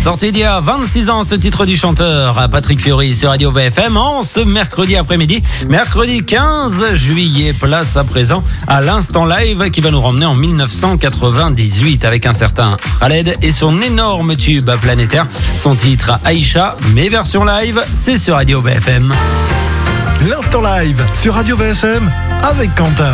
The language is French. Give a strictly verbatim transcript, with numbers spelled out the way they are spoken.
Sorti d'il y a vingt-six ans, ce titre du chanteur à Patrick Fiori sur Radio V F M en ce mercredi après-midi. Mercredi quinze juillet, place à présent à l'instant live qui va nous ramener en mille neuf cent quatre-vingt-dix-huit avec un certain Khaled et son énorme tube planétaire. Son titre Aïcha, mais version live, c'est sur Radio V F M. L'instant live sur Radio V F M avec Quentin.